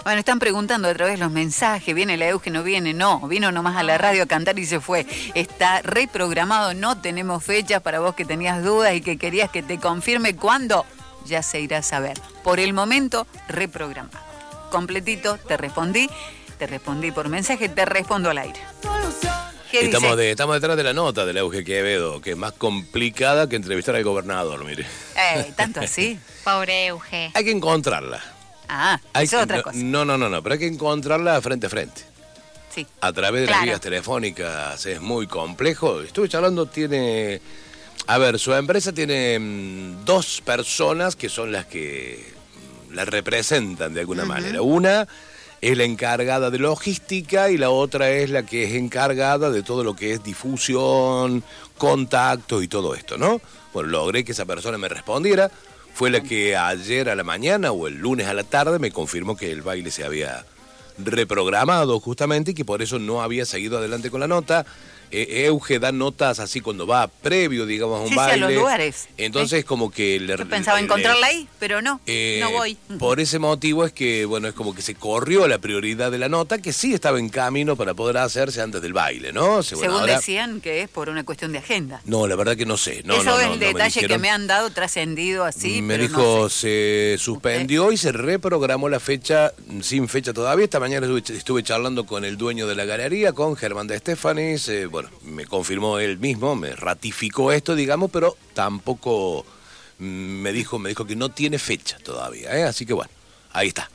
Bueno, están preguntando a través de los mensajes, ¿viene la Euge? ¿No viene? No, vino nomás a la radio a cantar y se fue. Está reprogramado, no tenemos fechas para vos que tenías dudas y que querías que te confirme cuándo, ya se irá a saber. Por el momento, reprogramado. Completito, te respondí por mensaje, te respondo al aire. Estamos detrás de la nota de la Euge Quevedo, que es más complicada que entrevistar al gobernador, mire. ¿Tanto así? Pobre Euge. Hay que encontrarla. Eso es otra cosa. No, pero hay que encontrarla frente a frente. Sí. A través de las vías telefónicas es muy complejo. Estuve charlando, su empresa tiene 2 personas que son las que la representan de alguna manera. Una es la encargada de logística y la otra es la que es encargada de todo lo que es difusión, contacto y todo esto, ¿no? Bueno, logré que esa persona me respondiera. Fue la que ayer a la mañana o el lunes a la tarde me confirmó que el baile se había reprogramado justamente y que por eso no había seguido adelante con la nota. Euge da notas así cuando va previo, digamos, a un baile. A los lugares. Entonces como que... Yo pensaba encontrarla ahí, pero no voy. Por ese motivo es que, bueno, es como que se corrió la prioridad de la nota, que sí estaba en camino para poder hacerse antes del baile, ¿no? Según decían que es por una cuestión de agenda. No, la verdad que no sé. Eso es el detalle que me han dado trascendido así. Me pero dijo, no sé. se suspendió y se reprogramó la fecha, sin fecha todavía. Esta mañana estuve charlando con el dueño de la galería, con Germán de Estefanis. Bueno, me confirmó él mismo, me ratificó esto, digamos, pero tampoco me dijo que no tiene fecha todavía, así que bueno, ahí está.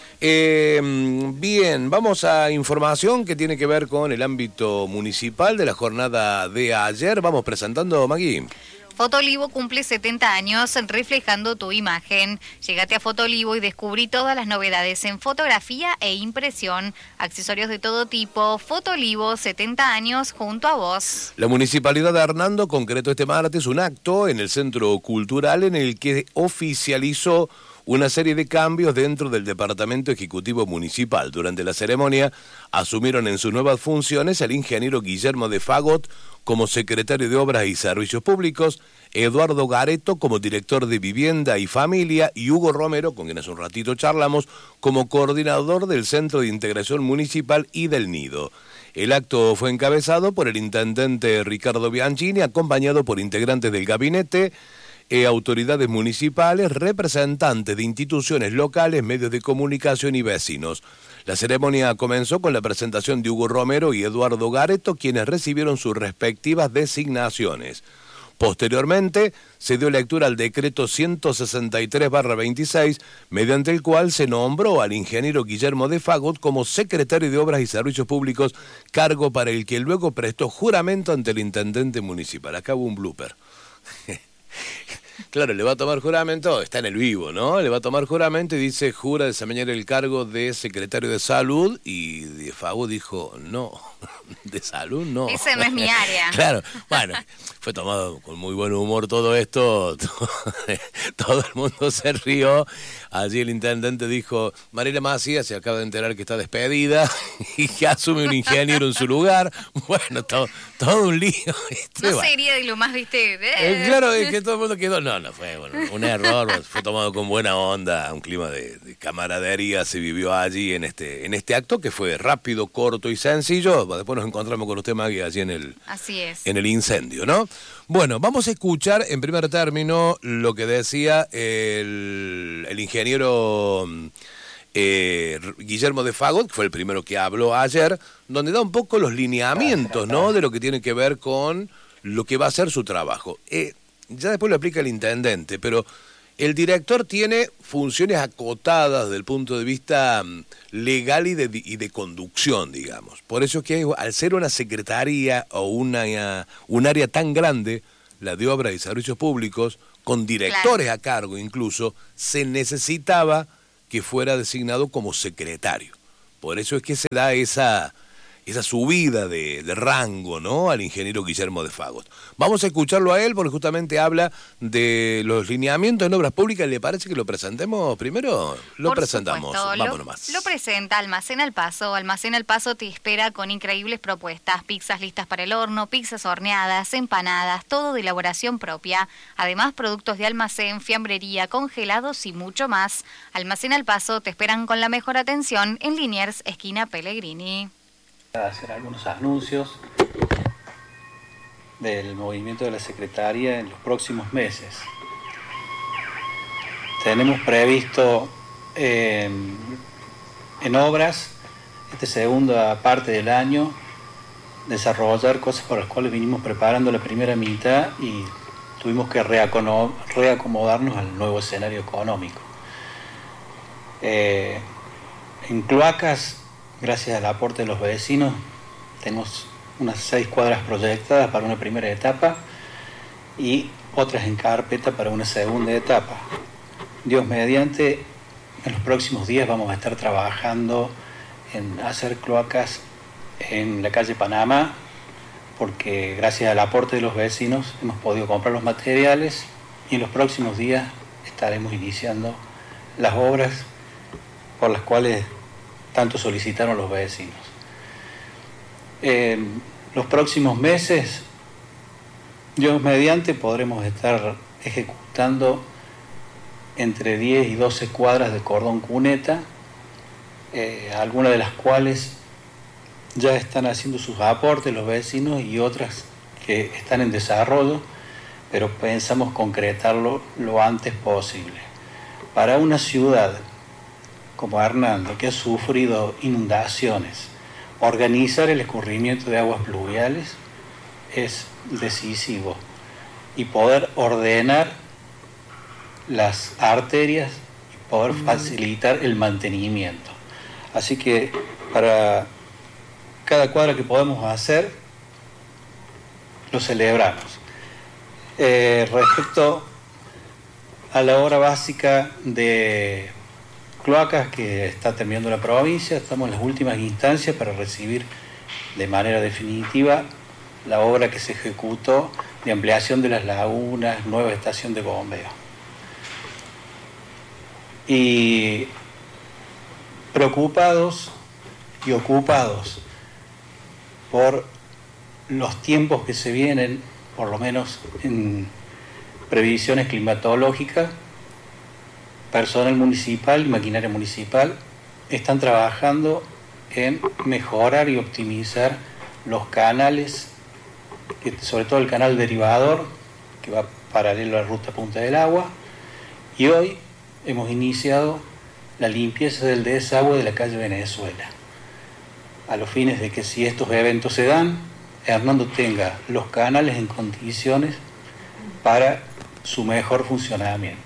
Bien, vamos a información que tiene que ver con el ámbito municipal de la jornada de ayer. Vamos presentando, Magui. Fotolivo cumple 70 años reflejando tu imagen. Llegate a Fotolivo y descubrí todas las novedades en fotografía e impresión. Accesorios de todo tipo. Fotolivo, 70 años junto a vos. La Municipalidad de Hernando concretó este martes un acto en el Centro Cultural en el que oficializó una serie de cambios dentro del Departamento Ejecutivo Municipal. Durante la ceremonia asumieron en sus nuevas funciones al ingeniero Guillermo de Fagot como secretario de Obras y Servicios Públicos, Eduardo Gareto como director de Vivienda y Familia y Hugo Romero, con quien hace un ratito charlamos, como coordinador del Centro de Integración Municipal y del Nido. El acto fue encabezado por el intendente Ricardo Bianchini, acompañado por integrantes del gabinete, autoridades municipales, representantes de instituciones locales, medios de comunicación y vecinos. La ceremonia comenzó con la presentación de Hugo Romero y Eduardo Gareto, quienes recibieron sus respectivas designaciones. Posteriormente, se dio lectura al decreto 163/26, mediante el cual se nombró al ingeniero Guillermo de Fagot como secretario de Obras y Servicios Públicos, cargo para el que luego prestó juramento ante el intendente municipal. Acá hubo un blooper. Claro, le va a tomar juramento, está en el vivo, ¿no? Le va a tomar juramento y dice, jura desempeñar el cargo de secretario de salud, y de Fagot dijo, no, de salud no. Ese no es mi área. Claro, bueno, fue tomado con muy buen humor todo esto, todo el mundo se rió. Allí el intendente dijo, Mariela Macías se acaba de enterar que está despedida y que asume un ingeniero en su lugar. Bueno, todo un lío. No sería de lo más, viste. Claro, es que todo el mundo quedó. No, fue un error, fue tomado con buena onda, un clima de camaradería se vivió allí en este acto que fue rápido, corto y sencillo. Después nos encontramos con usted, Maggie, allí Así es. En el incendio, ¿no? Bueno, vamos a escuchar en primer término lo que decía el ingeniero Guillermo de Fagot, que fue el primero que habló ayer, donde da un poco los lineamientos, ¿no?, de lo que tiene que ver con lo que va a ser su trabajo. Ya después lo explica el intendente, pero el director tiene funciones acotadas desde el punto de vista legal y de conducción, digamos. Por eso es que al ser una secretaría o un área tan grande, la de Obras y Servicios Públicos, con directores a cargo incluso, se necesitaba que fuera designado como secretario. Por eso es que se da esa esa subida de rango, ¿no?, al ingeniero Guillermo de Fagos. Vamos a escucharlo a él porque justamente habla de los lineamientos en obras públicas. ¿Le parece que lo presentemos primero? Lo presentamos, vamos nomás. Lo presenta Almacén al Paso. Almacén al Paso te espera con increíbles propuestas, pizzas listas para el horno, pizzas horneadas, empanadas, todo de elaboración propia. Además, productos de almacén, fiambrería, congelados y mucho más. Almacén al Paso te esperan con la mejor atención en Liniers, esquina Pellegrini. Hacer algunos anuncios del movimiento de la Secretaría en los próximos meses. Tenemos previsto en obras, esta segunda parte del año, desarrollar cosas por las cuales vinimos preparando la primera mitad y tuvimos que reacomodarnos al nuevo escenario económico. En cloacas, gracias al aporte de los vecinos, tenemos unas 6 cuadras proyectadas para una primera etapa y otras en carpeta para una segunda etapa. Dios mediante, en los próximos días vamos a estar trabajando en hacer cloacas en la calle Panamá, porque gracias al aporte de los vecinos hemos podido comprar los materiales y en los próximos días estaremos iniciando las obras por las cuales tanto solicitaron los vecinos. En los próximos meses, Dios mediante, podremos estar ejecutando entre 10 y 12 cuadras de cordón cuneta, algunas de las cuales ya están haciendo sus aportes los vecinos y otras que están en desarrollo, pero pensamos concretarlo lo antes posible. Para una ciudad como Hernando, que ha sufrido inundaciones, organizar el escurrimiento de aguas pluviales es decisivo y poder ordenar las arterias y poder facilitar el mantenimiento. Así que para cada cuadra que podemos hacer, lo celebramos. Respecto a la obra básica de cloacas que está terminando la provincia, estamos en las últimas instancias para recibir de manera definitiva la obra que se ejecutó de ampliación de las lagunas, nueva estación de bombeo. Y preocupados y ocupados por los tiempos que se vienen, por lo menos en previsiones climatológicas, personal municipal y maquinaria municipal están trabajando en mejorar y optimizar los canales, sobre todo el canal derivador, que va paralelo a la ruta Punta del Agua, y hoy hemos iniciado la limpieza del desagüe de la calle Venezuela, a los fines de que si estos eventos se dan, Hernando tenga los canales en condiciones para su mejor funcionamiento.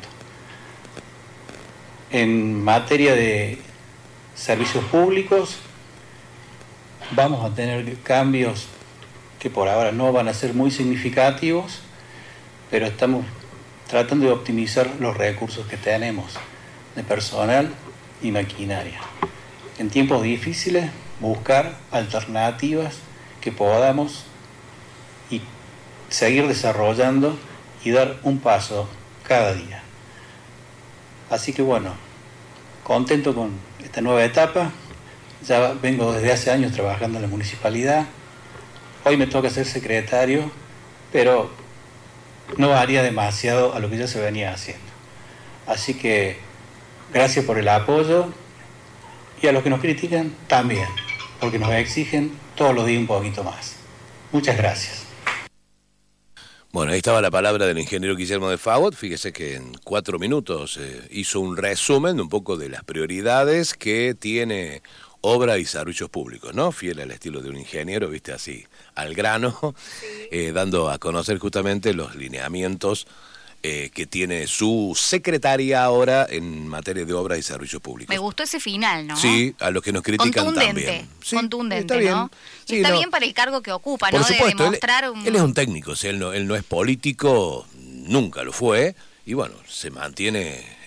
En materia de servicios públicos, vamos a tener cambios que por ahora no van a ser muy significativos, pero estamos tratando de optimizar los recursos que tenemos de personal y maquinaria. En tiempos difíciles, buscar alternativas que podamos y seguir desarrollando y dar un paso cada día. Así que bueno, contento con esta nueva etapa. Ya vengo desde hace años trabajando en la municipalidad. Hoy me toca ser secretario, pero no varía demasiado a lo que ya se venía haciendo. Así que gracias por el apoyo y a los que nos critican también, porque nos exigen todos los días un poquito más. Muchas gracias. Bueno, ahí estaba la palabra del ingeniero Guillermo de Fagos. Fíjese que en 4 minutos hizo un resumen un poco de las prioridades que tiene obra y servicios públicos, ¿no? Fiel al estilo de un ingeniero, viste, así, al grano, sí. Dando a conocer justamente los lineamientos que tiene su secretaria ahora en materia de obras y servicios públicos. Me gustó ese final, ¿no? Sí, a los que nos critican contundente, también. Sí, contundente, está bien. ¿no? Sí, está no. bien para el cargo que ocupa, Por ¿no? supuesto, de demostrar él es un técnico, o sea, él no es político, nunca lo fue, y bueno, se mantiene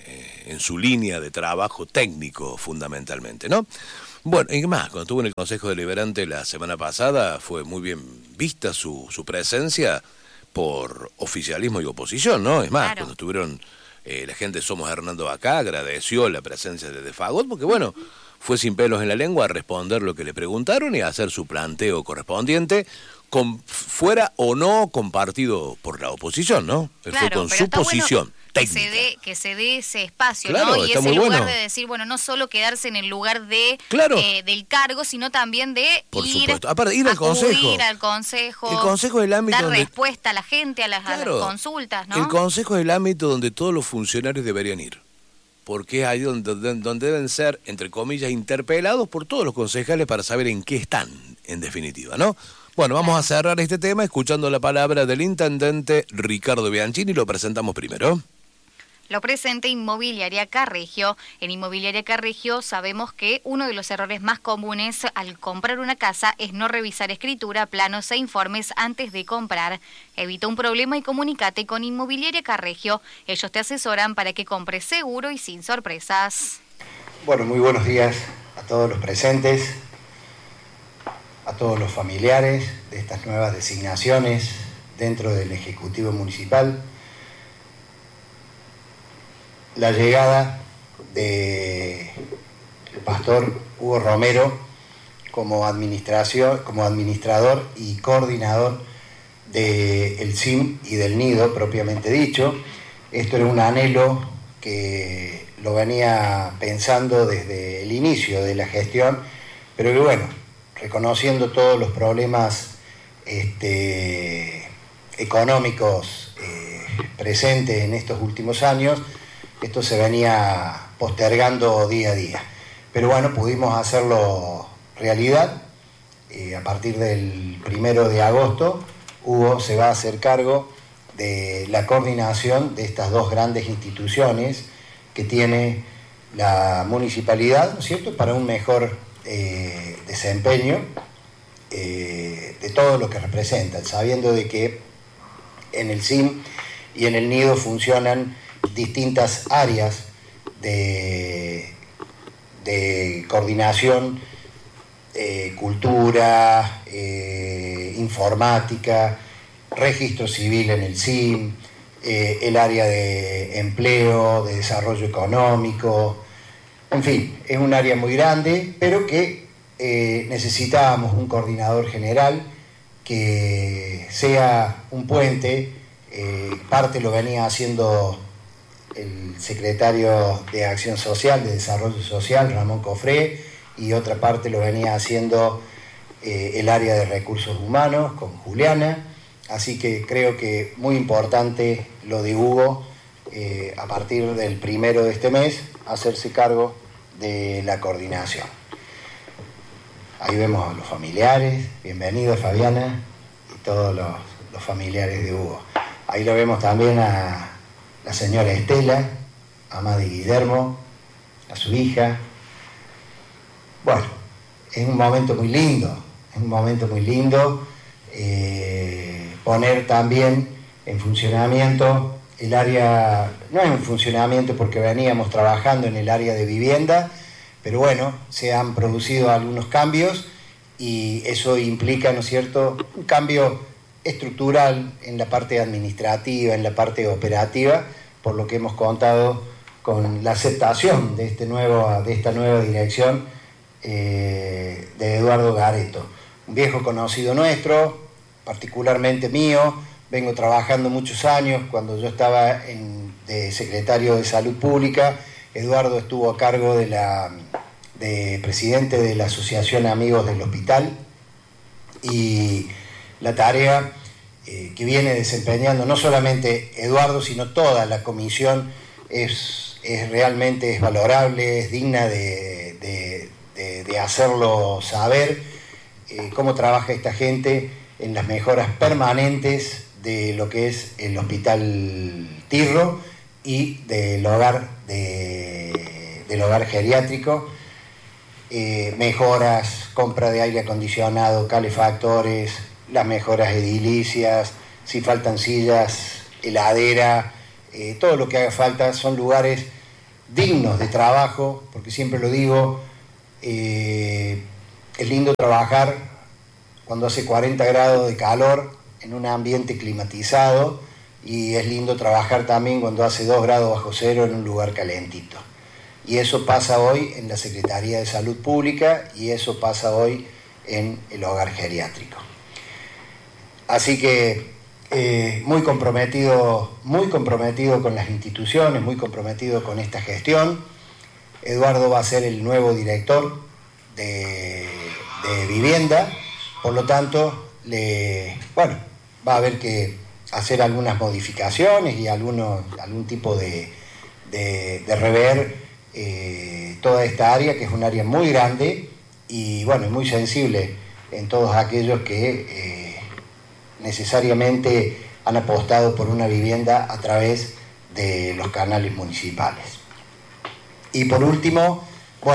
en su línea de trabajo técnico fundamentalmente, ¿no? Bueno, y más, cuando estuvo en el Consejo Deliberante la semana pasada fue muy bien vista su presencia por oficialismo y oposición, ¿no? Es más, cuando estuvieron la gente de Somos Hernando acá, agradeció la presencia de Fagot, porque bueno, fue sin pelos en la lengua a responder lo que le preguntaron y a hacer su planteo correspondiente, fuera o no compartido por la oposición, ¿no? Él fue con su posición. Que se dé ese espacio, claro, ¿no? Y ese lugar de decir, bueno, no solo quedarse en el lugar de del cargo, sino también de ir al consejo. Al consejo. El consejo es el ámbito dar respuesta a la gente, a las consultas, ¿no? El consejo es el ámbito donde todos los funcionarios deberían ir. Porque es ahí donde deben ser, entre comillas, interpelados por todos los concejales para saber en qué están, en definitiva, ¿no? Bueno, vamos a cerrar este tema escuchando la palabra del intendente Ricardo Bianchini. Lo presentamos primero. Lo presenta Inmobiliaria Carregio. En Inmobiliaria Carregio sabemos que uno de los errores más comunes al comprar una casa es no revisar escritura, planos e informes antes de comprar. Evita un problema y comunícate con Inmobiliaria Carregio. Ellos te asesoran para que compres seguro y sin sorpresas. Bueno, muy buenos días a todos los presentes, a todos los familiares de estas nuevas designaciones dentro del Ejecutivo Municipal. La llegada del pastor Hugo Romero como administrador y coordinador del CIM y del Nido propiamente dicho. Esto era un anhelo que lo venía pensando desde el inicio de la gestión, pero que bueno, reconociendo todos los problemas económicos presentes en estos últimos años, esto se venía postergando día a día. Pero bueno, pudimos hacerlo realidad. A partir del 1 de agosto, Hugo se va a hacer cargo de la coordinación de estas dos grandes instituciones que tiene la municipalidad, ¿no es cierto?, para un mejor desempeño de todo lo que representan, sabiendo de que en el CIM y en el Nido funcionan distintas áreas de coordinación, cultura, informática, registro civil en el CIM, el área de empleo, de desarrollo económico, en fin, es un área muy grande, pero que necesitábamos un coordinador general que sea un puente. Parte lo venía haciendo el secretario de Acción Social, de Desarrollo Social, Ramón Cofré, y otra parte lo venía haciendo el área de Recursos Humanos con Juliana. Así que creo que muy importante lo de Hugo, a partir del 1 de este mes, hacerse cargo de la coordinación. Ahí vemos a los familiares, bienvenidos Fabiana y todos los familiares de Hugo. Ahí lo vemos también a la señora Estela, mamá de Guillermo, a su hija. Bueno, es un momento muy lindo, poner también en funcionamiento el área, no en funcionamiento porque veníamos trabajando en el área de vivienda, pero bueno, se han producido algunos cambios y eso implica, ¿no es cierto?, un cambio estructural en la parte administrativa, en la parte operativa, por lo que hemos contado con la aceptación de esta nueva dirección de Eduardo Gareto, un viejo conocido nuestro, particularmente mío. Vengo trabajando muchos años. Cuando yo estaba de secretario de Salud Pública, Eduardo estuvo a cargo de presidente de la Asociación Amigos del Hospital, y la tarea que viene desempeñando no solamente Eduardo, sino toda la comisión es realmente valorable, es digna de hacerlo saber cómo trabaja esta gente en las mejoras permanentes de lo que es el Hospital Tirro y del hogar geriátrico. Mejoras, compra de aire acondicionado, calefactores, las mejoras edilicias, si faltan sillas, heladera, todo lo que haga falta. Son lugares dignos de trabajo, porque siempre lo digo, es lindo trabajar cuando hace 40 grados de calor en un ambiente climatizado, y es lindo trabajar también cuando hace 2 grados bajo cero en un lugar calentito. Y eso pasa hoy en la Secretaría de Salud Pública, y eso pasa hoy en el hogar geriátrico. Así que muy comprometido con las instituciones, muy comprometido con esta gestión. Eduardo va a ser el nuevo director de vivienda, por lo tanto, va a haber que hacer algunas modificaciones y algún tipo de rever toda esta área, que es un área muy grande y muy sensible en todos aquellos que necesariamente han apostado por una vivienda a través de los canales municipales. Y por último,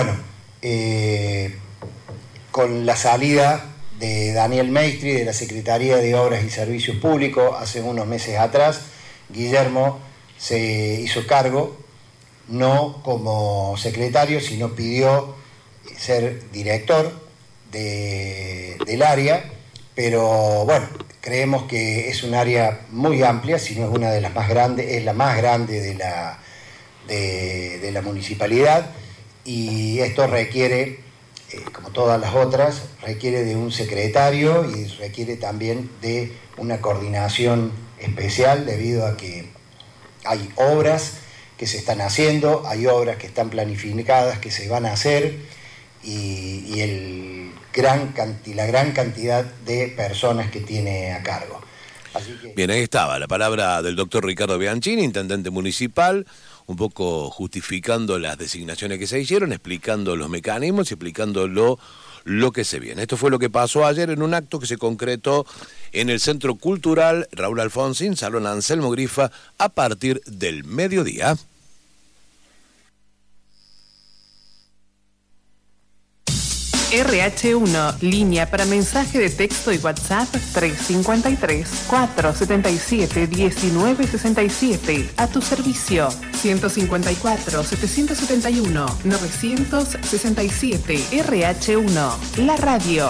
con la salida de Daniel Maestri de la Secretaría de Obras y Servicios Públicos hace unos meses atrás, Guillermo se hizo cargo, no como secretario, sino pidió ser director del área, pero creemos que es un área muy amplia, si no es una de las más grandes, es la más grande de la municipalidad, y esto requiere, como todas las otras, requiere de un secretario y requiere también de una coordinación especial, debido a que hay obras que se están haciendo, hay obras que están planificadas, que se van a hacer, y la gran cantidad de personas que tiene a cargo. Así que... Bien, ahí estaba la palabra del doctor Ricardo Bianchini, intendente municipal, un poco justificando las designaciones que se hicieron, explicando los mecanismos y explicando lo que se viene. Esto fue lo que pasó ayer en un acto que se concretó en el Centro Cultural Raúl Alfonsín, Salón Anselmo Grifa, a partir del mediodía. RH1, línea para mensaje de texto y WhatsApp 353-477-1967. A tu servicio, 154-771-967. RH1, la radio.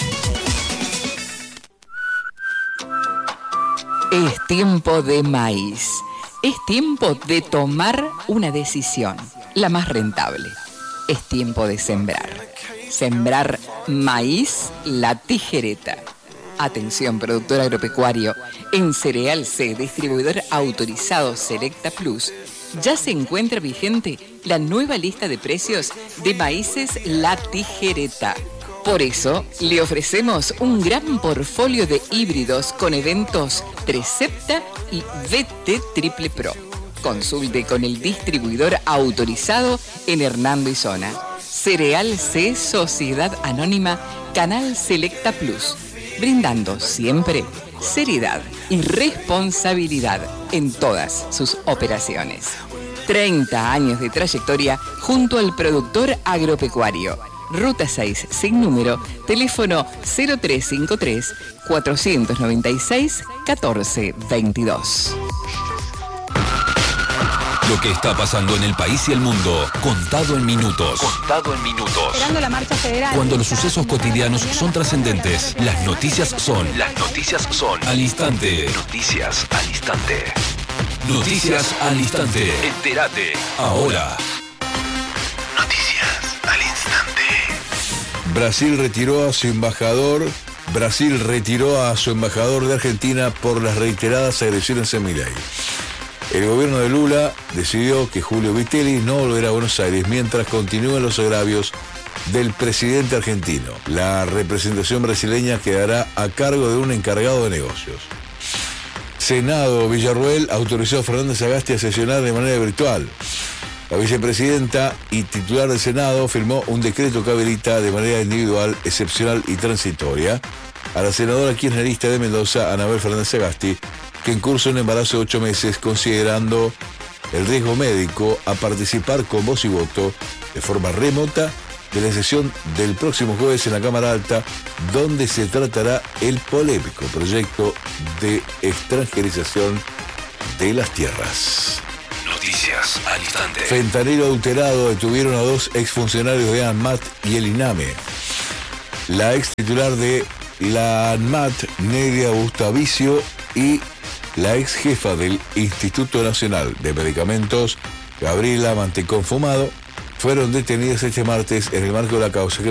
Es tiempo de maíz. Es tiempo de tomar una decisión, la más rentable. Es tiempo de sembrar. Sembrar maíz La Tijereta. Atención, productor agropecuario. En Cereal C, distribuidor autorizado Selecta Plus, ya se encuentra vigente la nueva lista de precios de maíces La Tijereta. Por eso, le ofrecemos un gran portfolio de híbridos con eventos Trecepta y VT Triple Pro. Consulte con el distribuidor autorizado en Hernando y Zona. Cereal C, Sociedad Anónima, Canal Selecta Plus, brindando siempre seriedad y responsabilidad en todas sus operaciones. 30 años de trayectoria junto al productor agropecuario. Ruta 6, sin número, teléfono 0353-496-1422. Lo que está pasando en el país y el mundo, contado en minutos. Contado en minutos. Esperando la marcha federal. Cuando los sucesos cotidianos son trascendentes, las noticias son al instante. Noticias al instante. Noticias al instante. Entérate ahora. Noticias al instante. Brasil retiró a su embajador de Argentina por las reiteradas agresiones a Milei. El gobierno de Lula decidió que Julio Vittelli no volverá a Buenos Aires mientras continúen los agravios del presidente argentino. La representación brasileña quedará a cargo de un encargado de negocios. Senado Villarruel autorizó a Fernanda Sagasti a sesionar de manera virtual. La vicepresidenta y titular del Senado firmó un decreto que habilita de manera individual, excepcional y transitoria a la senadora kirchnerista de Mendoza, Anabel Fernández Sagasti, que en curso un embarazo de 8 meses, considerando el riesgo médico, a participar con voz y voto de forma remota de la sesión del próximo jueves en la Cámara Alta, donde se tratará el polémico proyecto de extranjerización de las tierras. Noticias al instante. Fentanilo adulterado, detuvieron a 2 exfuncionarios de ANMAT y el INAME. La ex titular de la ANMAT, Nelia Bustavicio, y la ex jefa del Instituto Nacional de Medicamentos, Gabriela Mantecón Fumado, fueron detenidas este martes en el marco de la causa que